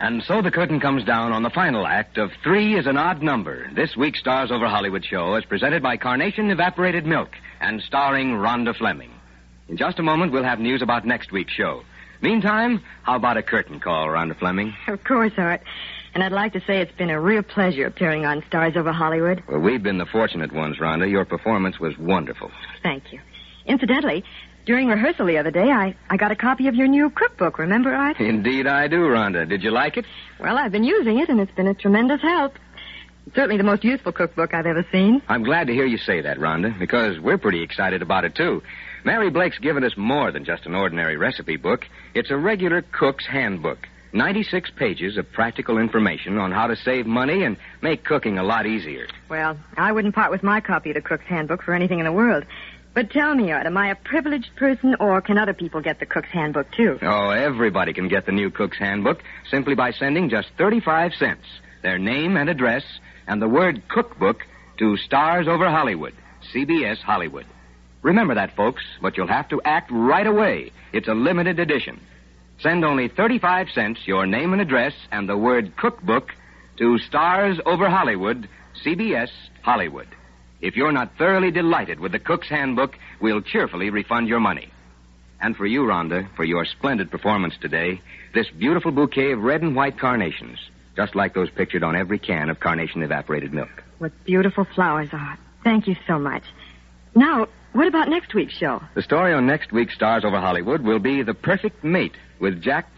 And so the curtain comes down on the final act of Three is an Odd Number. This week's Stars Over Hollywood show is presented by Carnation Evaporated Milk and starring Rhonda Fleming. In just a moment, we'll have news about next week's show. Meantime, how about a curtain call, Rhonda Fleming? Of course, Art. And I'd like to say it's been a real pleasure appearing on Stars Over Hollywood. Well, we've been the fortunate ones, Rhonda. Your performance was wonderful. Thank you. Incidentally, during rehearsal the other day, I got a copy of your new cookbook, remember, Art? Indeed I do, Rhonda. Did you like it? Well, I've been using it, and it's been a tremendous help. It's certainly the most useful cookbook I've ever seen. I'm glad to hear you say that, Rhonda, because we're pretty excited about it, too. Mary Blake's given us more than just an ordinary recipe book. It's a regular cook's handbook. 96 pages of practical information on how to save money and make cooking a lot easier. Well, I wouldn't part with my copy of the cook's handbook for anything in the world. But tell me, Art, am I a privileged person, or can other people get the cook's handbook, too? Oh, everybody can get the new cook's handbook simply by sending just 35 cents, their name and address, and the word cookbook to Stars Over Hollywood, CBS Hollywood. Remember that, folks, but you'll have to act right away. It's a limited edition. Send only 35 cents, your name and address, and the word cookbook to Stars Over Hollywood, CBS Hollywood. If you're not thoroughly delighted with the cook's handbook, we'll cheerfully refund your money. And for you, Rhonda, for your splendid performance today, this beautiful bouquet of red and white carnations, just like those pictured on every can of Carnation Evaporated Milk. What beautiful flowers, Art. Thank you so much. Now, what about next week's show? The story on next week's Stars Over Hollywood will be The Perfect Mate with Jack